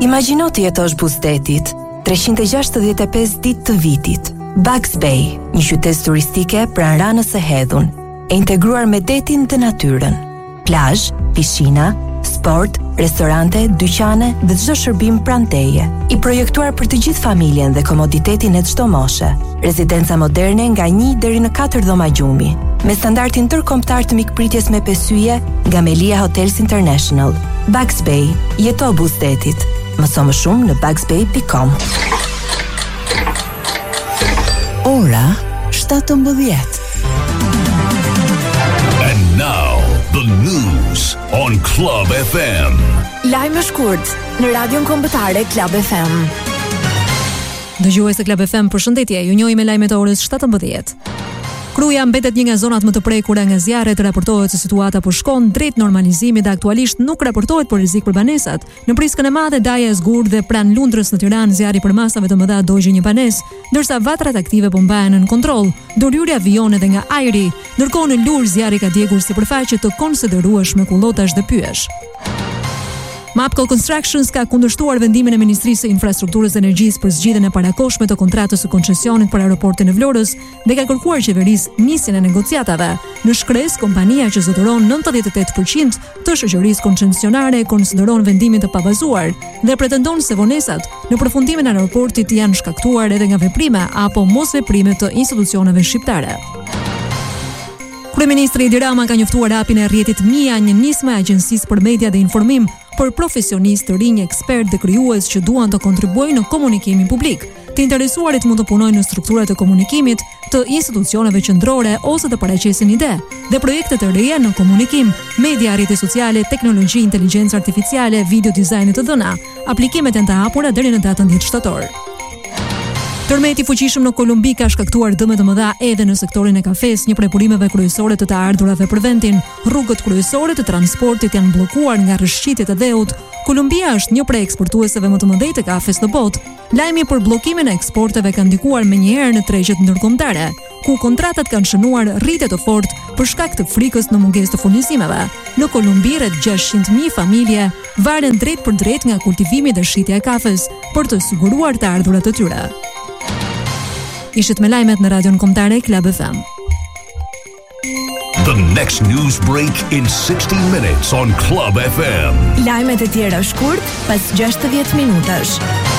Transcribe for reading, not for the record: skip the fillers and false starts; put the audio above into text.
Imagjino të jetosh buzdetit, 365 ditë të vitit. Bugs Bay, një qytet turistike pranë Ranës së Hedhun, e integruar me detin dhe natyrën. Plazh, pishina, sport, restorante, dyqane dhe çdo shërbim pranë teje. I projektuar për të gjithë familjen dhe komoditetin e çdo moshe. Rezidenca moderne nga 1 deri në 4 dhoma gjumi, me standardin ndërkombëtar të mikpritjes me pesyje nga Melia Hotels International. Bugs Bay, jeto buzdetit. Mëso më shumë në bugsbay.com. Ora 17. And now the news on Club FM. Lajme shkurt në Radion Kombëtare Club FM. Dëgjues të Club FM, përshëndetje. Ju njohim me lajmet e orës 17. Kruja mbetet një nga zonat më të prekura nga zjarret, raportohet se situata po shkon drejt normalizimit dhe aktualisht nuk raportohet për rrezik për banesat. Në Priskën e Madhe, Daja e Zgurë dhe pranë Lundrës në Tiranë, zjarri për masave të mëdha dogji një banesë, ndërsa vatrat aktive po mbahen në kontroll. Doryrja avione dhe nga ajri, ndërkohë në Lur zjarri ka djegur sipërfaqe të konsiderueshme kullotash dhe pyesh. Mapco Constructions ka kundërshtuar vendimin e Ministrisë së Infrastrukturës dhe Energjisë për zgjidhjen e parakohshme të kontratës së koncesionit për aeroportin e Vlorës dhe ka kërkuar qeverisë nisjen e negociatave. Në shkresë, kompania që zotëron 98% të shoqërisë koncesionare konsideron vendimin të pabazuar dhe pretendon se vonesat në përfundimin e aeroportit janë shkaktuar edhe nga veprime apo mosveprime të institucioneve shqiptare. Kryeministri Edi Rama ka njoftuar hapjen e rrjetit Mia, një nismë e Agjencisë për Media dhe Informim për profesionistë të rinj, ekspert dhe krijues që duan të kontribuojnë në komunikimin publik. Të interesuarit mund të punojnë në strukturat e komunikimit të institucioneve qendrore ose të paraqesin ide dhe projekte të reja në komunikim, media, rrjete sociale, teknologji, inteligjencë artificiale, video dizajn të dhëna. Aplikimet janë të hapura deri në datën 10 shtator. Tërmeti fuqishëm në Kolumbi ka shkaktuar dëme të mëdha edhe në sektorin e kafes, një prej burimeve kryesore të të ardhurave për vendin. Rrugët kryesore të transportit janë bllokuar nga rrëshqitjet e dheut. Kolumbia është një prej eksportueseve më të mëdhenj të kafes në botë. Lajmi për bllokimin e eksporteve ka ndikuar menjëherë në tregjet ndërkombëtare, ku kontratat kanë shënuar rritje të fortë për shkak të frikës në mungesë të furnizimeve. Në Kolumbi rreth 600.000 familje varen drejt për drejt nga kultivimi dhe shitja e kafes për të siguruar të ardhurat e tyre. Ishit me lajmet në Radion Kombëtare Club FM. The next news break in 60 minutes on Club FM. Lajmet e tjera shkurt pas 60 minutash.